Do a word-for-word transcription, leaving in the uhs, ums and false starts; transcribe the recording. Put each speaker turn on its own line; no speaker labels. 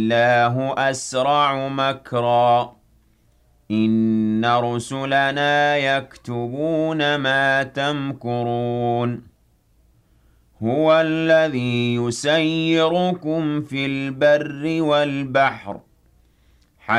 الله أسرع مكرا إن رسلنا يكتبون ما تمكرون هو الذي يسيركم في البر والبحر